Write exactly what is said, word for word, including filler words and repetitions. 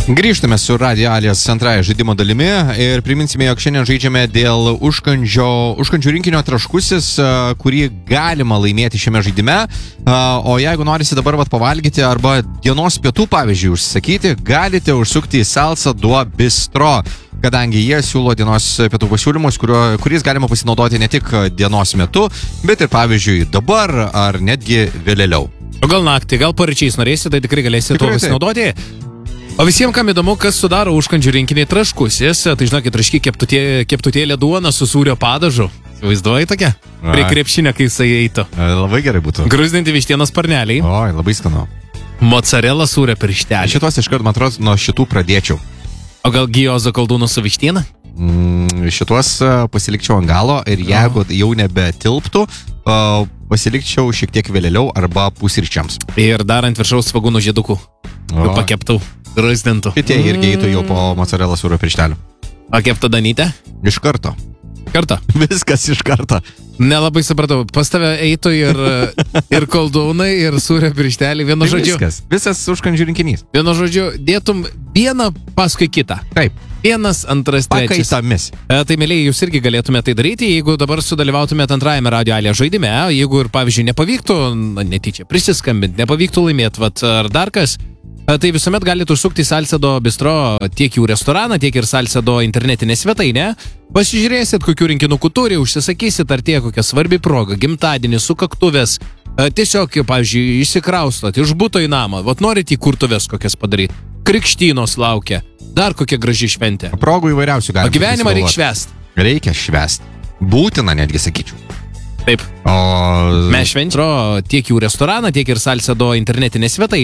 Grįžtame su Radio Alias antrąją žaidimo dalimi ir priminsime, jog šiandien žaidžiame dėl užkandžio, užkandžių rinkinio Traškusis, kurį galima laimėti šiame žaidime. O jeigu norisi dabar vat pavalgyti arba dienos pietų, pavyzdžiui, užsakyti, galite užsukti į Salsa du Bistro, kadangi jie siūlo dienos pietų pasiūlymus, kurio, kuriais galima pasinaudoti ne tik dienos metu, bet ir, pavyzdžiui, dabar ar netgi vėliau. O gal naktį, gal paryčiais norėsi, tai tikrai galėsi tuo pasinaudoti. O visiems, kam įdomu, kas sudaro užkandžių rinkinį Traškusis, tai žinokit, traški keptutė, keptutėlė duona su sūrio padažu. Vaizduoji tokia? Prie krepšinio, kai jisai eitų. Labai gerai būtų. Gruzdinti vištienos sparneliai. Oi, labai skanu. Mozzarella sūrio pirštelė. Šitos iškart, man atrodo, nuo šitų pradėčiau. O gal giozo koldūnų su vištiena? Mm, šituos pasilikčiau ant galo ir jeigu oh. jau nebetilptų, uh, pasilikčiau šiek tiek vėliau arba pusryčiams. Ir dar ant viršaus svagūnų žiedukų. Oh. Pakeptų. Gruzdintų. Šitie irgi eitų jau po mozzarella sūrio pirštelių. O kepta Danytė? Iš karto. Karto? Viskas iš karto. Nelabai supratau. Pas tave eitų ir, ir koldūnai, ir sūrio pirštelį. Vienu žodžiu. Viskas. Visas užkandžių rinkinys. Vienu žodžiu, dėtum vieną paskui kitą. Taip. Vienas, antras, trečias. Pakaitamis. E, tai, mėlyje, jūs irgi galėtumėte tai daryti, jeigu dabar sudalyvautumėte antrajame Radio Alias žaidime. Jeigu ir, pavyzdžiui, nepavyktų, netyčia prisiskambinti, nepavyktų laimėti, vat, ar dar kas, e, tai visuomet galite užsukti į Salsa du Bistro tiek jų restoraną, tiek ir Salsa du internetinę svetainę. Pasižiūrėsit, kokių rinkinukų turi, užsisakysit, ar tie kokia svarbi proga, gimtadienis, sukaktuvės. E, tiesiog, pavyzdžiui, išsikraustot iš buto į namą, vat norit į kurtuves kokias padaryti. Krikštynos laukia. Dar kokia graži šventė. Progų įvairiausių galima. O gyvenimą reikia švęsti. Reikia švęsti. Būtina netgi, sakyčiau. Taip. O... Mes švenčiame tiek jų restoraną, tiek ir Salsa du internetinę svetainę.